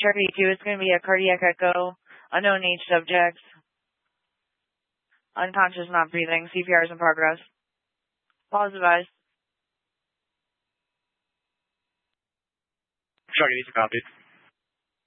HRP2, it's going to be a cardiac echo, unknown age subject, unconscious, not breathing, CPR is in progress. Pause advised. Charlie, these are copied.